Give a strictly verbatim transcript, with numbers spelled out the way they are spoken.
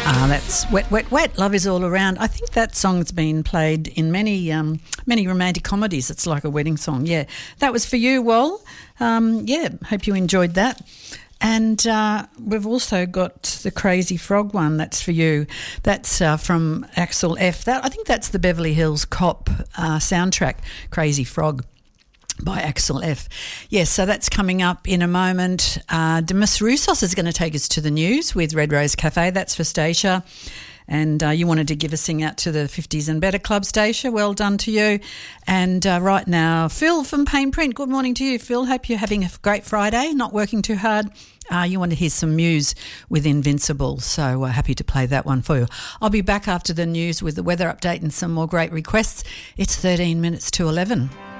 Ah, that's Wet, Wet, Wet, Love Is All Around. I think that song's been played in many um, many romantic comedies. It's like a wedding song, yeah. That was for you, Wal. Um, yeah, hope you enjoyed that. And uh, we've also got the Crazy Frog one, that's for you. That's uh, from Axel F. That I think that's the Beverly Hills Cop uh, soundtrack, Crazy Frog, by Axel F. Yes, so that's coming up in a moment. Uh, Demis Roussos is going to take us to the news with Red Rose Cafe. That's for Stacia. And uh, you wanted to give a sing out to the fifties and Better Club, Stacia. Well done to you. And uh, right now, Phil from Pain Print. Good morning to you, Phil. Hope you're having a great Friday, not working too hard. Uh, you want to hear some Muse with Invincible, so uh, happy to play that one for you. I'll be back after the news with the weather update and some more great requests. It's thirteen minutes to eleven.